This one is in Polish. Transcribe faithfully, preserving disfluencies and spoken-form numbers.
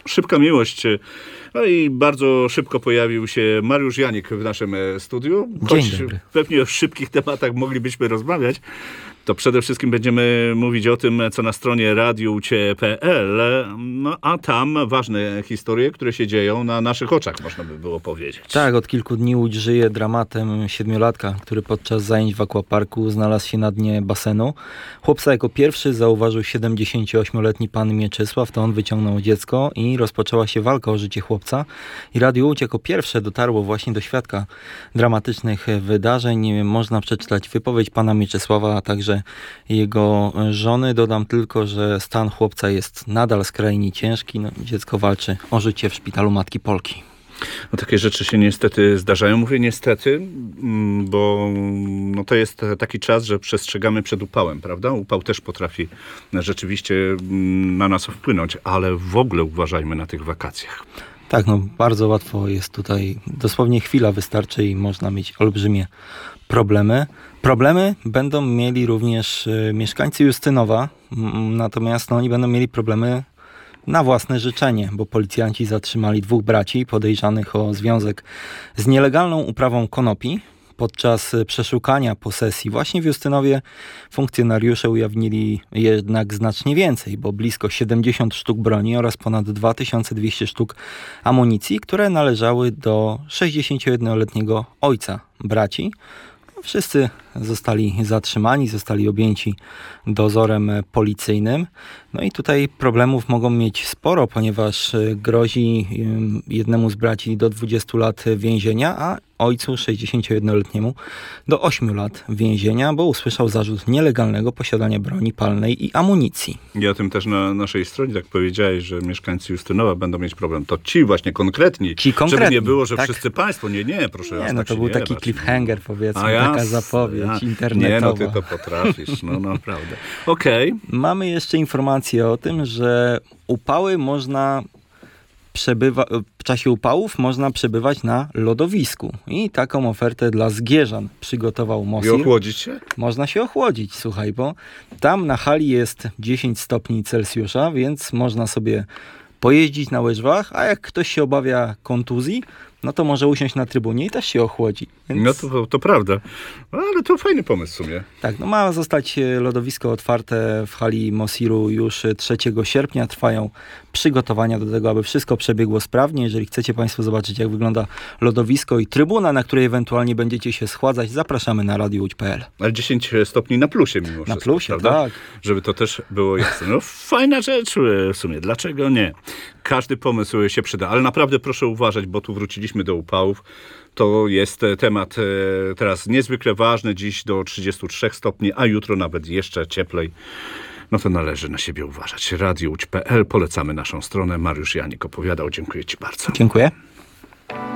Szybka miłość. No i bardzo szybko pojawił się Mariusz Janik w naszym studiu. Choć Dzień dobry. pewnie o szybkich tematach moglibyśmy rozmawiać, to przede wszystkim będziemy mówić o tym, co na stronie radioucie kropka pe el, no a tam ważne historie, które się dzieją na naszych oczach, można by było powiedzieć. Tak, od kilku dni Łódź żyje dramatem siedmiolatka, który podczas zajęć w aquaparku znalazł się na dnie basenu. Chłopca jako pierwszy zauważył siedemdziesięcioośmioletni pan Mieczysław, to on wyciągnął dziecko i rozpoczęła się walka o życie chłopca. I Radio Łódź jako pierwsze dotarło właśnie do świadka dramatycznych wydarzeń. Można przeczytać wypowiedź pana Mieczysława, a także jego żony. Dodam tylko, że stan chłopca jest nadal skrajnie ciężki. No, dziecko walczy o życie w szpitalu Matki Polki. No, takie rzeczy się niestety zdarzają. Mówię niestety, bo no, to jest taki czas, że przestrzegamy przed upałem, prawda? Upał też potrafi rzeczywiście na nas wpłynąć, ale w ogóle uważajmy na tych wakacjach. Tak, no bardzo łatwo jest tutaj, dosłownie chwila wystarczy i można mieć olbrzymie problemy. Problemy będą mieli również y, mieszkańcy Justynowa, m, natomiast no, oni będą mieli problemy na własne życzenie, bo policjanci zatrzymali dwóch braci podejrzanych o związek z nielegalną uprawą konopi. Podczas przeszukania posesji właśnie w Justynowie funkcjonariusze ujawnili jednak znacznie więcej, bo blisko siedemdziesiąt sztuk broni oraz ponad dwa tysiące dwieście sztuk amunicji, które należały do sześćdziesięciojednoletniego ojca braci. Wszyscy zostali zatrzymani, zostali objęci dozorem policyjnym. No i tutaj problemów mogą mieć sporo, ponieważ grozi jednemu z braci do dwudziestu lat więzienia, a ojcu sześćdziesięciojednoletniemu do ośmiu lat więzienia, bo usłyszał zarzut nielegalnego posiadania broni palnej i amunicji. I o tym też na naszej stronie tak powiedziałeś, że mieszkańcy Justynowa będą mieć problem. To ci właśnie konkretni, ci konkretni żeby nie było, że tak. wszyscy państwo. Nie, nie, proszę. Nie, no tak to się był nie taki bać. cliffhanger, powiedzmy, A ja, taka zapowiedź ja, internetowa. Nie, no ty to potrafisz, no naprawdę. Okej. Okay. Mamy jeszcze informację o tym, że upały można przebywa, w czasie upałów można przebywać na lodowisku. I taką ofertę dla Zgierzan przygotował Mosir. I ochłodzić się? Można się ochłodzić, słuchaj, bo tam na hali jest dziesięć stopni Celsjusza, więc można sobie pojeździć na łyżwach, a jak ktoś się obawia kontuzji, no to może usiąść na trybunie i też się ochłodzi. Więc... No to, to prawda. No, ale to fajny pomysł w sumie. Tak, no ma zostać lodowisko otwarte w hali Mosiru już trzeciego sierpnia. Trwają przygotowania do tego, aby wszystko przebiegło sprawnie. Jeżeli chcecie Państwo zobaczyć, jak wygląda lodowisko i trybuna, na której ewentualnie będziecie się schładzać, zapraszamy na radio łódź kropka pe el. Ale dziesięć stopni na plusie mimo wszystko. Na plusie, prawda? tak. Żeby to też było jasne. No fajna rzecz w sumie. Dlaczego nie? Każdy pomysł się przyda. Ale naprawdę proszę uważać, bo tu wróciliśmy do upałów. To jest temat teraz niezwykle ważny. Dziś do trzydziestu trzech stopni, a jutro nawet jeszcze cieplej. No to należy na siebie uważać. radio łódź kropka pe el. Polecamy naszą stronę. Mariusz Janik opowiadał. Dziękuję Ci bardzo. Dziękuję.